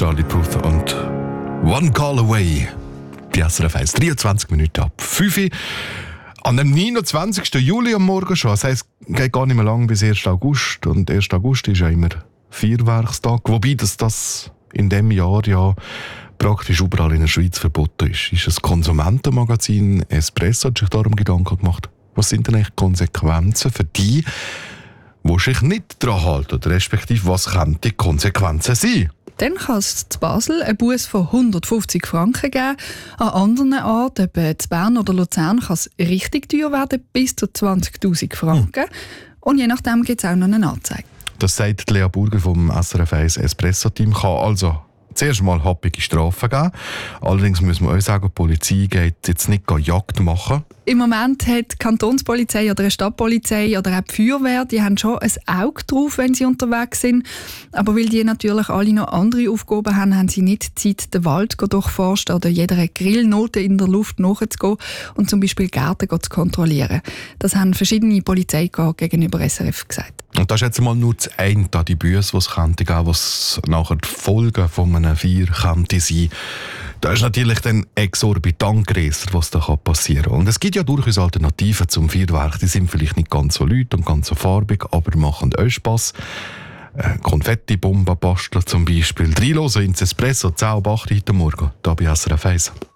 Charlie Puth und One Call Away. Die SRF 1, 23 Minuten ab 5 Uhr. An dem 29. Juli am Morgen schon. Das heisst, es geht gar nicht mehr lang bis 1. August. Und 1. August ist ja immer Feuerwerkstag. Wobei das in diesem Jahr ja praktisch überall in der Schweiz verboten ist. Ist das Konsumentenmagazin Espresso hat sich darum Gedanken gemacht, was sind denn eigentlich Konsequenzen für die sich nicht daran halten? Respektive, was könnten die Konsequenzen sein? Dann kann es in Basel einen Buß von 150 Franken geben. An anderen Orten, etwa in Bern oder Luzern, kann es richtig teuer werden, bis zu 20'000 Franken. Und je nachdem gibt es auch noch eine Anzeige. Das sagt Lea Burger vom SRF 1 Espresso-Team. Kann also zuerst mal happige Strafen geben. Allerdings müssen wir auch sagen, die Polizei geht jetzt nicht Jagd machen. Im Moment hat die Kantonspolizei oder eine Stadtpolizei oder auch die Feuerwehr, die haben schon ein Auge drauf, wenn sie unterwegs sind. Aber weil die natürlich alle noch andere Aufgaben haben, haben sie nicht Zeit, den Wald durchforsten oder jeder Grillnote in der Luft nachzugehen und zum Beispiel Gärten zu kontrollieren. Das haben verschiedene Polizeikorps gegenüber SRF gesagt. Und das ist jetzt mal nur das eine, die Büsse, die es könnte geben, was nachher die Folgen von einem Feuer könnte sein. Da ist natürlich dann exorbitant grösser, was da passieren kann. Und es gibt ja durchaus Alternativen zum Feuerwerk. Die sind vielleicht nicht ganz so laut und ganz so farbig, aber machen auch Spass. Konfettibomben basteln zum Beispiel. Reinhören ins Espresso, 10 ab 8 heute Morgen, hier bei SRF 1.